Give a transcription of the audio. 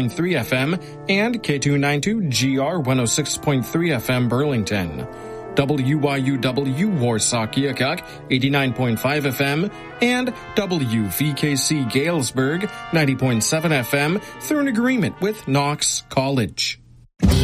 FM and K292GR 106.3 FM Burlington. WYUW Warsaw Keokuk 89.5 FM and WVKC Galesburg 90.7 FM through an agreement with Knox College.